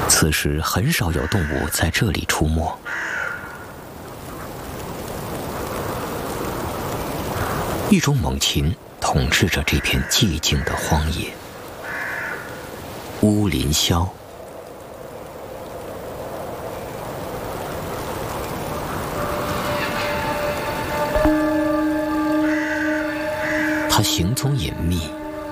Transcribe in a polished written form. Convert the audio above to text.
此时很少有动物在这里出没。一种猛禽统治着这片寂静的荒野——乌林鸮。它行踪隐秘，